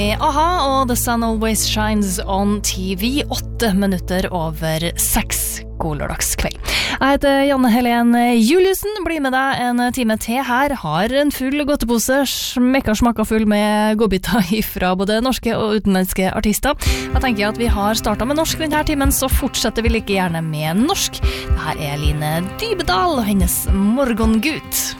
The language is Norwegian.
Aha, og The Sun Always Shines on TV, 8 minutter over 6. God lørdagskveld. Jeg heter Janne Helen Juliussen, blir med deg en time til her, har en full godtepose, smekka full med godbiter fra både norske og utenlandske artister. Jeg tenker at vi har startet med norsk denne timen, så fortsetter vi like gjerne med norsk. Dette er Line Dybedal og hennes Morgongut.